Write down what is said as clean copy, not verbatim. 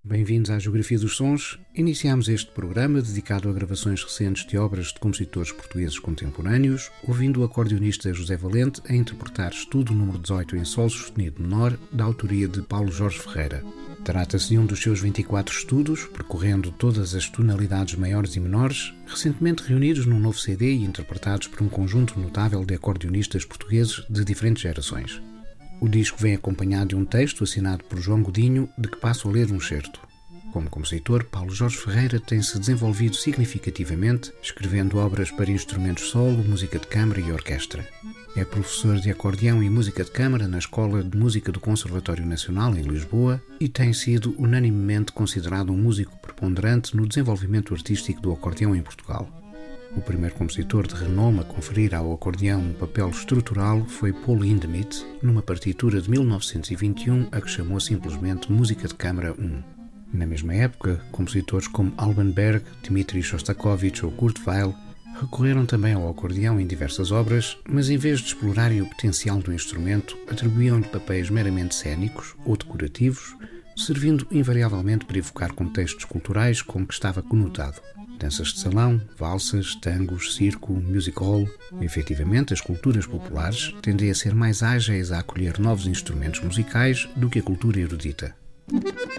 Bem-vindos à Geografia dos Sons. Iniciamos este programa dedicado a gravações recentes de obras de compositores portugueses contemporâneos, ouvindo o acordeonista José Valente a interpretar Estudo número 18 em Sol sustenido menor, da autoria de Paulo Jorge Ferreira. Trata-se de um dos seus 24 estudos, percorrendo todas as tonalidades maiores e menores, recentemente reunidos num novo CD e interpretados por um conjunto notável de acordeonistas portugueses de diferentes gerações. O disco vem acompanhado de um texto assinado por João Godinho, de que passo a ler um certo. Como compositor, Paulo Jorge Ferreira tem-se desenvolvido significativamente, escrevendo obras para instrumentos solo, música de câmara e orquestra. É professor de acordeão e música de câmara na Escola de Música do Conservatório Nacional, em Lisboa, e tem sido unanimemente considerado um músico preponderante no desenvolvimento artístico do acordeão em Portugal. O primeiro compositor de renome a conferir ao acordeão um papel estrutural foi Paul Hindemith, numa partitura de 1921 a que chamou simplesmente Música de Câmara I. Na mesma época, compositores como Alban Berg, Dmitri Shostakovich ou Kurt Weill recorreram também ao acordeão em diversas obras, mas em vez de explorarem o potencial do instrumento, atribuíam-lhe papéis meramente cênicos ou decorativos, servindo invariavelmente para evocar contextos culturais com que estava conotado. Danças de salão, valsas, tangos, circo, music hall. Efetivamente, as culturas populares tendem a ser mais ágeis a acolher novos instrumentos musicais do que a cultura erudita.